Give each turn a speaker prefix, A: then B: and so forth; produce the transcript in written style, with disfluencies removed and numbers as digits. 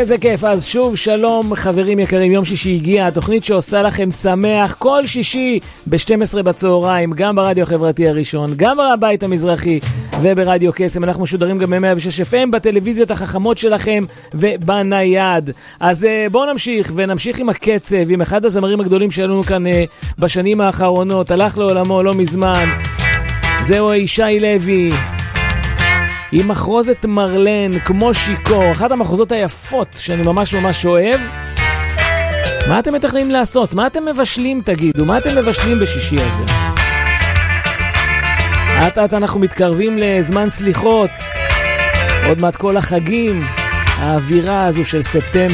A: איזה כיף. אז שוב שלום חברים יקרים, יום שישי הגיע, התוכנית שעושה לכם שמח כל שישי ב-12 בצהריים, גם ברדיו החברתי הראשון, גם בבית המזרחי וברדיו קסם. אנחנו משודרים גם ב-106 FM, בטלוויזיות החכמות שלכם ובנייד. אז בואו נמשיך ונמשיך עם הקצב, עם אחד הזמרים הגדולים שלנו כאן בשנים האחרונות, הלך לעולמו לא מזמן, זהו ישי לוי עם מחרוזת מרלן כמו שיקור, אחת המחרוזות היפות שאני ממש ממש אוהב. מה אתם מתכננים לעשות? מה אתם מבשלים, תגידו? מה אתם מבשלים בשישי הזה? עד אנחנו מתקרבים לזמן סליחות, עוד מעט כל החגים, האווירה הזו של ספטמבר